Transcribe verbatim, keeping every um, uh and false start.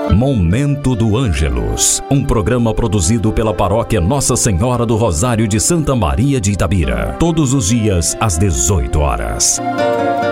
Momento do Ângelus, um programa produzido pela Paróquia Nossa Senhora do Rosário de Santa Maria de Itabira, todos os dias às dezoito horas.